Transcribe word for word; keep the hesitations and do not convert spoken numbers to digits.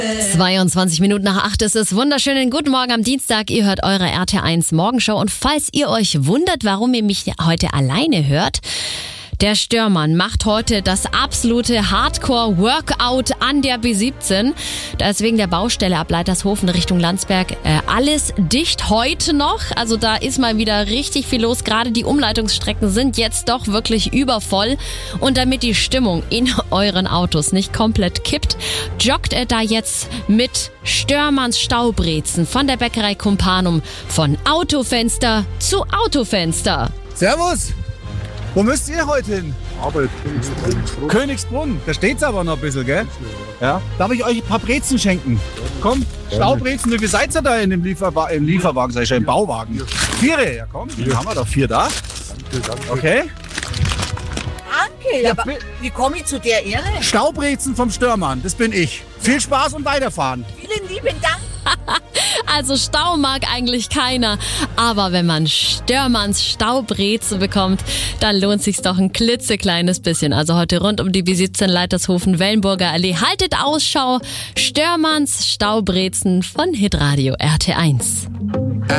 zweiundzwanzig Minuten nach acht ist es. Wunderschönen guten Morgen am Dienstag. Ihr hört eure R T eins Morgenshow. Und falls ihr euch wundert, warum ihr mich heute alleine hört, der Störmann macht heute das absolute Hardcore-Workout an der B siebzehn. Da ist wegen der Baustelle ab Leitershofen Richtung Landsberg äh, alles dicht heute noch. Also da ist mal wieder richtig viel los. Gerade die Umleitungsstrecken sind jetzt doch wirklich übervoll. Und damit die Stimmung in euren Autos nicht komplett kippt, joggt er da jetzt mit Störmanns Staubrezen von der Bäckerei Kumpanum von Autofenster zu Autofenster. Servus! Wo müsst ihr heute hin? Arbeit, Königsbrunn. Königsbrunn, da steht's aber noch ein bisschen, gell? Ja. Darf ich euch ein paar Brezen schenken? Komm, Staubrezen, wie viel seid ihr da in dem Lieferwa im Lieferwagen, sag ich schon, im Bauwagen? Vier, ja komm, dann haben wir doch vier da. Okay. Danke, ja, aber wie komme ich zu der Ehre? Staubrezen vom Störmann, das bin ich. Viel Spaß und weiterfahren. Vielen lieben Dank. Also Stau mag eigentlich keiner, aber wenn man Störmanns Staubrezen bekommt, dann lohnt sich's doch ein klitzekleines bisschen. Also heute rund um die B siebzehn Leitershofen Wellenburger Allee. Haltet Ausschau, Störmanns Staubrezen von Hitradio R T eins.